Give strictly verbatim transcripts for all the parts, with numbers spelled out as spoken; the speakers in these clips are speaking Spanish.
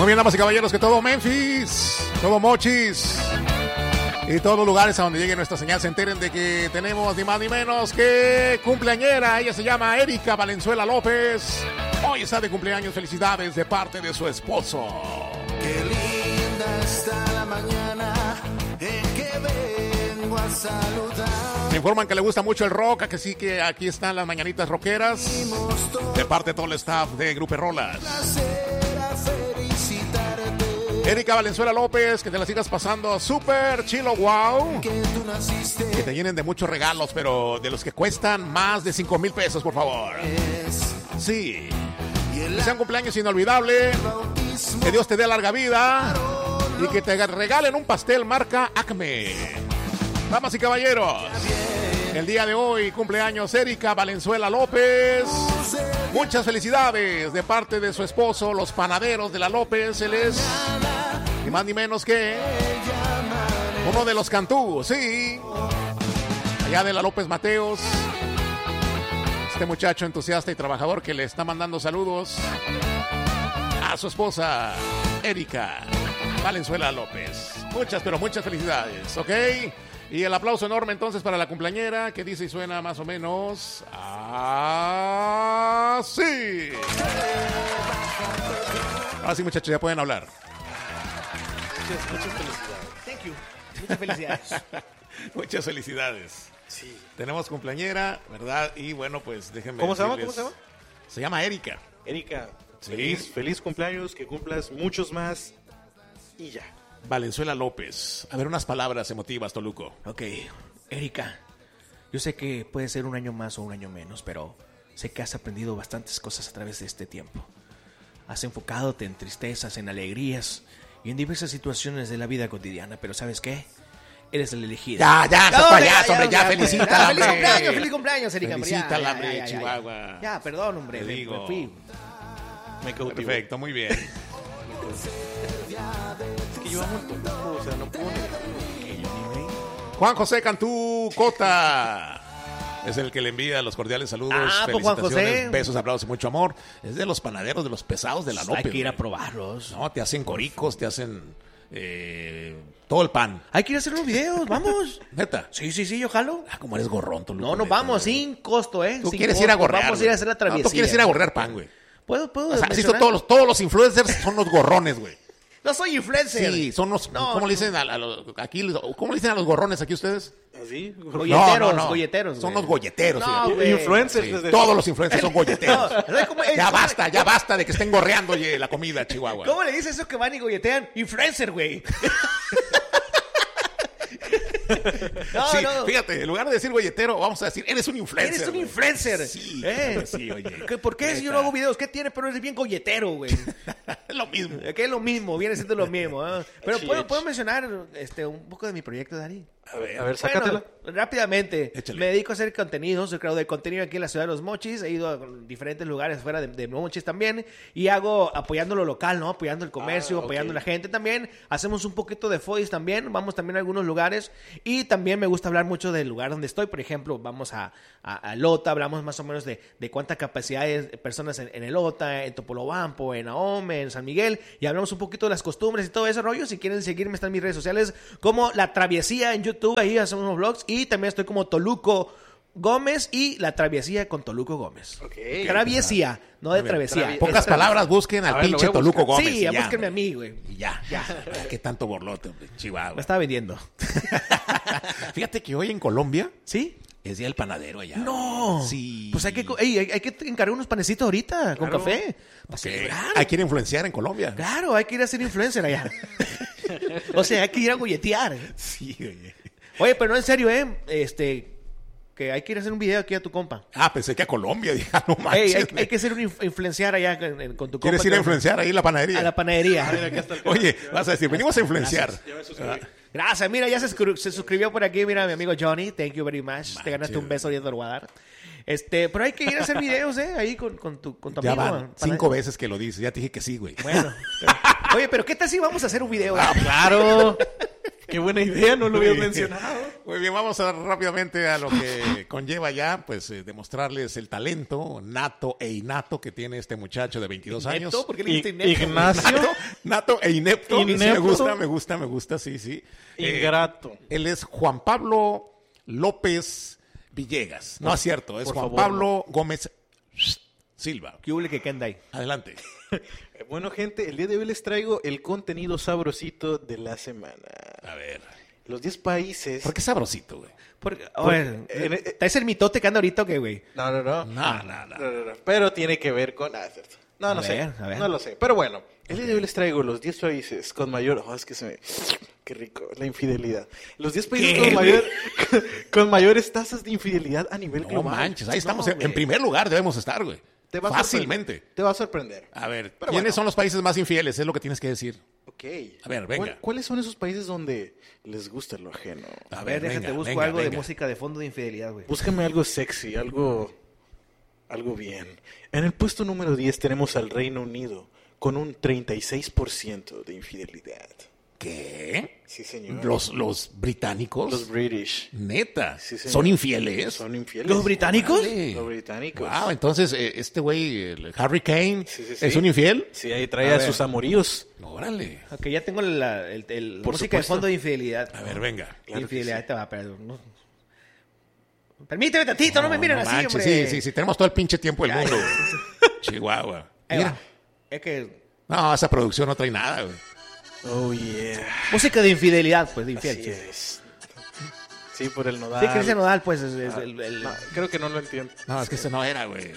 Muy bien, damas y caballeros, que todo Memphis, todo Mochis y todos los lugares a donde llegue nuestra señal se enteren de que tenemos ni más ni menos que cumpleañera. Ella se llama Erika Valenzuela López. Hoy está de cumpleaños. Felicidades de parte de su esposo. Qué linda está la mañana en que vengo a saludar. Me informan que le gusta mucho el rock, que sí, que aquí están las mañanitas rockeras de parte de todo el staff de Grupo Rolas. Erika Valenzuela López, que te la sigas pasando súper chilo, wow. Que te llenen de muchos regalos, pero de los que cuestan más de cinco mil pesos, por favor. Sí. Que sea un cumpleaños inolvidable. Que Dios te dé larga vida. Y que te regalen un pastel marca Acme. Damas y caballeros, el día de hoy cumpleaños Erika Valenzuela López. Muchas felicidades de parte de su esposo, los panaderos de la López. Él es ni más ni menos que uno de los Cantú, sí, allá de la López Mateos. Este muchacho entusiasta y trabajador que le está mandando saludos a su esposa Erika Valenzuela López. Muchas, pero muchas felicidades, ¿ok? Y el aplauso enorme entonces para la cumpleañera, que dice y suena más o menos así. Ahora sí, muchachos, ya pueden hablar. Muchas, muchas felicidades. Thank you. Muchas felicidades. Muchas felicidades. Sí. Tenemos cumpleañera, ¿verdad? Y bueno, pues déjenme ¿Cómo se llama? decirles- ¿Cómo se llama? Se llama Erika. Erika, Sí. feliz, feliz cumpleaños, que cumplas muchos más y ya. Valenzuela López. A ver, unas palabras emotivas, Toluco. Ok, Erika, yo sé que puede ser un año más o un año menos, pero sé que has aprendido bastantes cosas a través de este tiempo. Has enfocándote en tristezas, en alegrías y en diversas situaciones de la vida cotidiana, pero ¿sabes qué? Eres el elegido. Ya, ya, estás No, payaso, hombre, ya, ya, felicítala, ya, hombre. Feliz cumpleaños, feliz cumpleaños, Erika. hombre, ya, Felicítala, ya, hombre, ya, ya, ya. Chihuahua. Ya, perdón, hombre, Te me, digo. me fui. Me cautivó. Perfecto, muy bien. Es que yo amo el Toluco, o sea, no puedo negarlo. Juan José Cantú Cota es el que le envía los cordiales saludos, Ah, pues, Juan felicitaciones, José. besos, aplausos y mucho amor. Es de los panaderos, de los pesados de la López. Hay que ir a güey. probarlos. No, te hacen coricos, te hacen eh, todo el pan. Hay que ir a hacer los videos, vamos. Neta. Sí, sí, sí, yo jalo. Ah, como eres gorrón, Toluco. No, nos neta, vamos, güey. sin costo, ¿eh? Tú Sin quieres costo. ir a gorrear. Vamos a ir a hacer la güey. travesía. No, tú quieres ir a gorrear pan, güey. ¿Puedo, puedo O sea, has visto mencionar? todos los, todos los influencers son los gorrones, güey. No soy influencer. Sí, son los, No, ¿cómo no. le dicen a, a los, aquí, ¿cómo le dicen a los gorrones aquí ustedes? ¿Así? Golleteros, golleteros, Son güey. los golleteros. No, sí. güey. Influencers. Sí, desde- todos los influencers son golleteros. No, ¿sabes cómo es? Ya basta, ya basta de que estén gorreando oye, la comida, Chihuahua. ¿Cómo le dices eso que van y golletean? Influencer, güey. No, Sí, no. fíjate, en lugar de decir golletero, vamos a decir, eres un influencer. Eres un güey. influencer. Sí, Eh. claro, sí, oye. ¿Qué- ¿Por qué si yo no hago videos? ¿Qué tiene? Pero eres bien golletero, güey. Es lo mismo. Que es lo mismo, viene siendo lo mismo. ¿ah? Pero Sí, ¿puedo, ech. ¿puedo mencionar este, un poco de mi proyecto, Dani? A ver, a ver, sácatela. Bueno, rápidamente. Échale. Me dedico a hacer contenido, soy creador de contenido aquí en la ciudad de Los Mochis. He ido a diferentes lugares fuera de, de Mochis también. Y hago apoyando lo local, ¿no? Apoyando el comercio, Ah, ok. apoyando a la gente también. Hacemos un poquito de foodies también. Vamos también a algunos lugares. Y también me gusta hablar mucho del lugar donde estoy. Por ejemplo, vamos a, a, a Lota. Hablamos más o menos de, de cuánta capacidad hay de personas en, en el Lota, en Topolobampo, en Ahome, en San Miguel. Y hablamos un poquito de las costumbres y todo ese rollo. Si quieren seguirme, están mis redes sociales como La Travesía en YouTube. Ahí hacemos unos vlogs. Y también estoy como Toluco Gómez y La Travesía con Toluco Gómez. Ok. Travesía, no de Muy bien. travesía. Travi- Pocas Es tra- palabras, busquen al A ver, lo pinche voy a Toluco buscar. Gómez. Sí, y ya ya, búsquenme a hombre. mí, güey. Y ya, ya. Qué tanto borlote, hombre. Chihuahua. Me estaba vendiendo. Fíjate que hoy en Colombia ¿Sí? es día del panadero allá. No. Sí. Pues hay que, co- ey, hay, hay que encargar unos panecitos ahorita con Claro. café. Para Ok. celebrar. Hay que ir a influenciar en Colombia. Claro, hay que ir a ser influencer allá. O sea, hay que ir a golletear. Sí, oye. Oye, pero no en serio, ¿eh? Este, que hay que ir a hacer un video aquí a tu compa. Ah, pensé que a Colombia, dije, ah, no manches. Ey, hay, güey. hay que ser un inf- influenciar allá con, en- con tu compa. ¿Quieres ir a que- influenciar ahí en la panadería? A la panadería. Oye, vas a decir, venimos a influenciar. Ya me suscribí. Gracias, mira, ya se, suscri- se suscribió por aquí, mira, mi amigo Johnny, thank you very much. Te ganaste un beso y te lo voy a dar. Este, pero hay que ir a hacer videos, ¿eh? Ahí con, con tu, con tu Ya amigo. van pana- cinco veces que lo dices. Ya te dije que sí, güey. Bueno. pero- oye, pero ¿qué tal si vamos a hacer un video? Ah, claro. Qué buena idea, no lo había Muy bien. mencionado. Muy Muy bien, vamos a dar rápidamente a lo que conlleva ya, pues eh, demostrarles el talento nato e innato que tiene este muchacho de veintidós años. ¿Inepto? ¿Por qué le dijiste I- inepto? Ignacio. Nato, nato e inepto. Sí, me Inepto. gusta, me gusta, me gusta, sí, sí. Eh, Ingrato. él es Juan Pablo López Villegas. No es cierto, es por Juan favor, Pablo Gómez Silva. ¿Qué huele que queda ahí? Adelante. Eh, Bueno, gente, el día de hoy les traigo el contenido sabrosito de la semana. A ver. Los diez países... ¿Por qué sabrosito, güey? Porque, a ver, en- en- ¿traes el mitote que anda ahorita o qué, güey? No, no, no. No, no, no. No, no, no. Pero tiene que ver con... Ah, cierto. No, A no sé. ver, a ver. No lo sé. Pero bueno, el día de hoy les traigo los diez países con mayor... Oh, es que se me... Qué rico, la infidelidad. Los diez países ¿Qué, con, güey? mayor... con mayores tasas de infidelidad a nivel No global. manches, ahí estamos. No, en, güey. en primer lugar debemos estar, güey. Te va a Fácilmente. sorprender. Te va a sorprender. A ver, Pero ¿quiénes bueno. son los países más infieles? Es lo que tienes que decir. Ok. A ver, venga. ¿Cuál- ¿Cuáles son esos países donde les gusta lo ajeno? A A ver, déjate, venga, busco venga, algo de venga. música de fondo de infidelidad, güey. Búscame algo sexy, algo, algo bien. En el puesto número diez tenemos al Reino Unido con un treinta y seis por ciento de infidelidad. ¿Qué? Sí, señor. ¿Los, los británicos? Los British. Neta. Sí, señor. ¿Son infieles? Son infieles. ¿Los británicos? Órale. Los británicos. Wow, entonces eh, este güey, el Harry Kane, Sí, sí, sí. ¿es un infiel? Sí, ahí trae A a, ver. sus amoríos. Órale. Ok, ya tengo la, el, el- la Por música de supuesto. fondo de infidelidad. A ver, venga. Claro que infidelidad sí. te va, pero... No. Permíteme tantito, no, me miren así, manches, hombre. Sí, sí, sí, tenemos todo el pinche tiempo del Ya, mundo. ya. güey. Chihuahua. Ahí Mira. va. Es que... No, esa producción no trae nada, güey. Oh, yeah. Música de infidelidad, pues, de infiel. Así sí. es. Sí, por el nodal. Sí, Cristian Nodal, pues, es, es el... el- No, creo que no lo entiendo. No, es que ese no era, güey.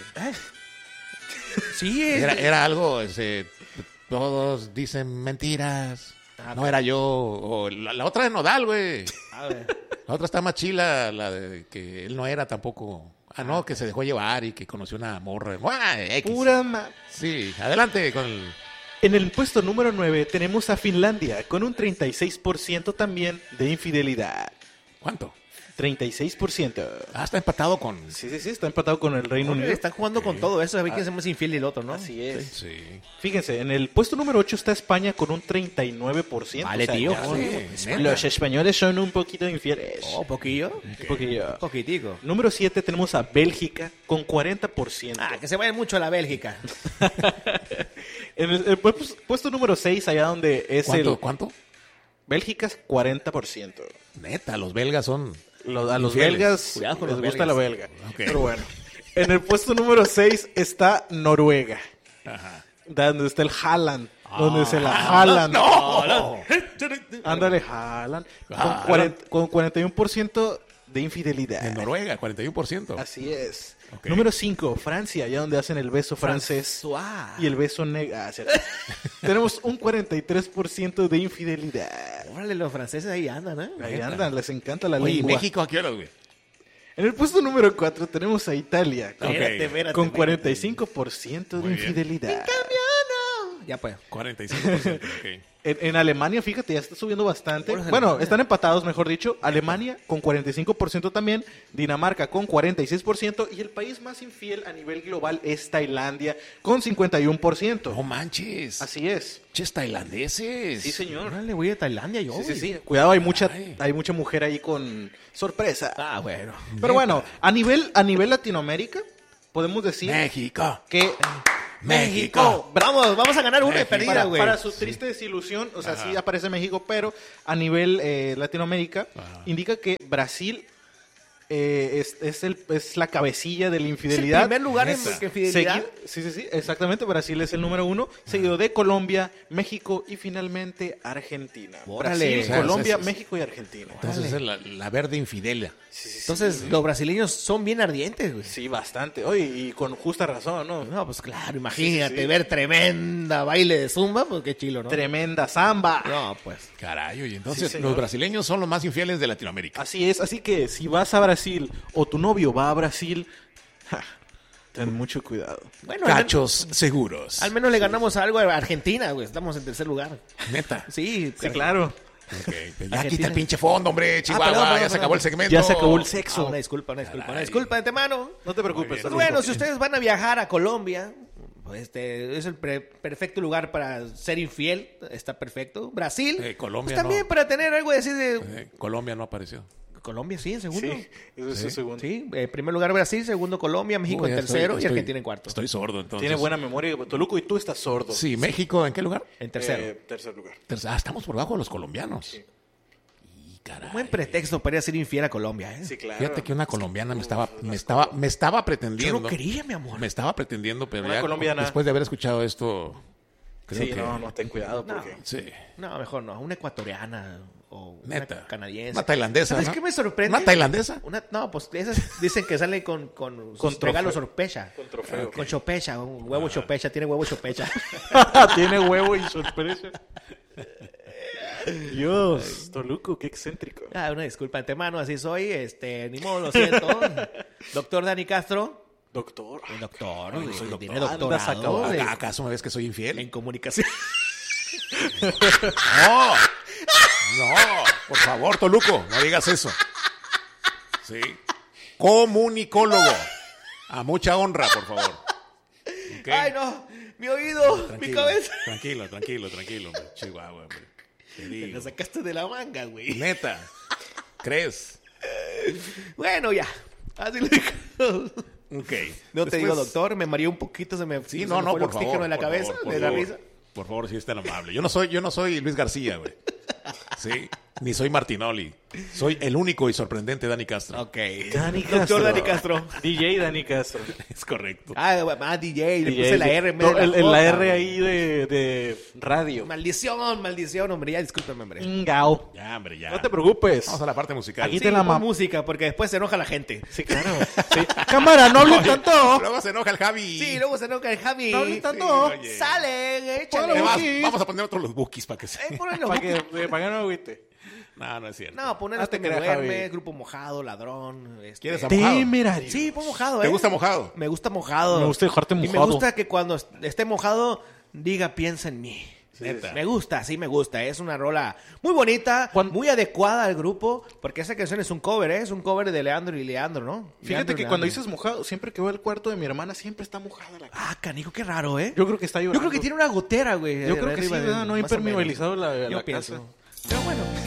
Sí, es... Era, era algo, ese, todos dicen mentiras. No era yo. O la, la otra de Nodal, güey. A ver. La otra está más chila, la de que él no era tampoco. Ah, no, que se dejó llevar y que conoció una morra. Ah, X. Pura ma... Sí, adelante con el... En el puesto número nueve tenemos a Finlandia con un treinta y seis por ciento también de infidelidad. ¿Cuánto? treinta y seis por ciento. Ah, está empatado con... Sí, sí, sí, está empatado con el Reino Hombre, Unido. están jugando con todo eso, a ver quién es más infiel y el otro, ¿no? Así es. Sí. Fíjense, en el puesto número ocho está España con un treinta y nueve por ciento. Vale, tío. ya Sí, los- neta. los españoles son un poquito infieles. Oh, ¿poquillo? Un poquillo. Poquitico. Número siete tenemos a Bélgica con cuarenta por ciento. Ah, que se vaya mucho a la Bélgica. En el, el pu- puesto número seis, allá donde es ¿Cuánto? el... ¿Cuánto? Bélgica, cuarenta por ciento. Neta, los belgas son... Lo- a los Infieles. belgas Cuidado con les los gusta belgas. la belga. Ok. Pero bueno. En el puesto número seis está Noruega. Ajá. Donde está el Haaland. Donde se la jalan. ¡No! Ándale, Haaland. Con, Haaland. cuarenta con cuarenta y uno por ciento de infidelidad. En Noruega, cuarenta y uno por ciento. Así es. Ok. Número cinco, Francia, allá donde hacen el beso francés François. y el beso negro. Ah, cierto. Tenemos un cuarenta y tres por ciento de infidelidad. Órale, los franceses ahí andan, ¿eh? Ahí andan, les encanta la Oye, ¿y lengua. México a qué horas, güey? En el puesto número cuatro tenemos a Italia con, Ok. Espérate, espérate, con espérate. cuarenta y cinco por ciento de Muy bien. infidelidad. Ya pues. cuarenta y cinco por ciento, ok. En, en Alemania, fíjate, ya está subiendo bastante. Órale, Bueno, Alemania. están empatados, mejor dicho. Alemania con cuarenta y cinco por ciento también. Dinamarca con cuarenta y seis por ciento. Y el país más infiel a nivel global es Tailandia con cincuenta y uno por ciento. No manches. Así es. Ches tailandeses. Sí, señor. Órale, voy a Tailandia yo. Sí, sí, güey. sí. Cuidado, hay mucha, Ay. hay mucha mujer ahí con sorpresa. Ah, bueno. Pero bueno, a nivel, a nivel Latinoamérica, podemos decir México. que México. Vamos, vamos a ganar una de México. perdida, para, güey. para su triste desilusión, o sea, sí aparece México, pero a nivel eh, Latinoamérica Ajá. indica que Brasil eh, es, es, el, es la cabecilla de la Es el infidelidad. primer lugar en Neta. que infidelidad. Segui- sí, sí, sí, exactamente. Brasil es el número uno, seguido de Colombia, México y finalmente Argentina. Órale. Brasil, O sea, Colombia, es- es- México y Argentina. Entonces es la, la verde infidela. Sí, sí, sí. Entonces, los brasileños son bien ardientes, güey. Sí, bastante. Oye, y con justa razón, ¿no? No, pues claro, imagínate Sí, sí, sí. ver tremenda baile de zumba, pues qué chilo, ¿no? Tremenda samba. No, pues. Caray, y entonces Sí, señor. los brasileños son los más infieles de Latinoamérica. Así es, así que si vas a Brasil o tu novio va a Brasil, ja, ten mucho cuidado. Bueno, al, men- Cachos seguros. al menos le ganamos algo a Argentina, güey. Estamos en tercer lugar. Neta. Sí, Sí, claro. Ok, pues ya Argentina. quita el pinche fondo, hombre, Chihuahua. perdón, perdón, ya se perdón. acabó el segmento. Ya se acabó el Ah, sexo. una disculpa, una disculpa, una Caray. disculpa de antemano. No te preocupes. Muy bien. Arturo. Bueno, si ustedes van a viajar a Colombia, pues este es el pre- perfecto lugar para ser infiel. Está perfecto. Brasil. Eh, Colombia pues también no. para tener algo así de Eh, Colombia no apareció. Colombia, sí, en segundo. Sí, eso es Sí. el segundo. Sí, en primer lugar Brasil, segundo Colombia, México Uy, en ya estoy- tercero y estoy- Argentina en cuarto. Estoy sordo, entonces. Tiene buena memoria Toluco y tú estás sordo. Sí, México, ¿en qué lugar? En tercero. Eh, tercer lugar. Tercer- Ah, estamos por debajo de los colombianos. Y caray. Buen pretexto para ir a ser infiel a Colombia, ¿eh? Sí, claro. Fíjate que una colombiana me estaba, me estaba, me estaba Yo pretendiendo. no quería, mi amor. Me estaba pretendiendo, pero Una ya colombiana. después de haber escuchado esto, creo Sí, que no, no, ten cuidado No. porque... sí. No, mejor no. Una ecuatoriana o Neta. una canadiense. Una tailandesa, ¿Sabes ¿no? qué me sorprende? ¿Una tailandesa? Una, no, pues esas dicen que salen con, con, sus Con regalos trofeo. sorpresa. Con trofeo. Con chopecha, un huevo chopecha, tiene huevo chopecha. Tiene huevo y sorpresa. Dios, Toluco, qué excéntrico. Ah, una disculpa de antemano, así soy. Este, ni modo, lo siento. Doctor Dani Castro. Doctor. El doctor, Ay, güey, soy doctor. tiene Andas doctorado acabado. de- ¿Acaso me ves que soy infiel? en comunicación. No, no, por favor, Toluco, no digas eso. Sí. Comunicólogo. A mucha honra, por favor. ¿Ok? Ay, no, mi oído, mi Tranquilo, cabeza. Tranquilo, tranquilo, tranquilo, hombre. Chihuahua, hombre. Te Te digo. la sacaste de la manga, güey. Neta. ¿Crees? Bueno, ya. Así lo digo. Ok. No te Después- digo, doctor, me mareé un poquito, se me, Sí, se no, me no, fue el por oxígeno favor. de la por cabeza, favor, por de la favor. risa. Por favor, si es tan amable. Yo no soy, yo no soy Luis García, güey. Sí, ni soy Martinoli. Soy el único y sorprendente Dani Castro. Ok. Dani Doctor Castro. Dani Castro. D J Dani Castro. Es correcto. Ah, ah, D J, le D J, puse la sí. R en vez No, de la el- el- J, la R güey. ahí de, de radio. Maldición, maldición, hombre, ya discúlpame, hombre. Ingao. Ya, hombre, ya. No te preocupes. Vamos a la parte musical. Aquí Sí, te la pon ma- música, porque después se enoja la gente. Sí, claro. Sí. Cámara, no hables tanto. Luego se enoja el Javi. Sí, luego se enoja el Javi. No hables tanto. Sí, oye. Salen, Le échale. vas- Bookies. vamos a poner otros los bookies para que se... Eh, ponelo. Para que, eh, para que no agüite. No, no es cierto. No, poner Hazte este me creer, duerme, Javi. grupo mojado, ladrón. Este... ¿Quieres a mojado? Temerario. Sí, pon mojado, ¿eh? ¿Te gusta mojado? Me gusta mojado. Me gusta dejarte Y me mojado. gusta que cuando est- esté mojado, diga, piensa en mí. Neta. Me gusta, sí me gusta. Es una rola muy bonita, Cuan- muy adecuada al grupo, porque esa canción es un cover, ¿eh? Es un cover de Leandro y Leandro, ¿no? Fíjate Leandro y que cuando Leandro. dices mojado, siempre que voy al cuarto de mi hermana, siempre está mojada la casa. Ah, canijo, qué raro, ¿eh? Yo creo que está Yo llorando. creo que tiene una gotera, güey. Yo creo que arriba sí, de- ¿verdad? No ha más o menos. impermeabilizado la, Yo la pienso. casa. Pero bueno,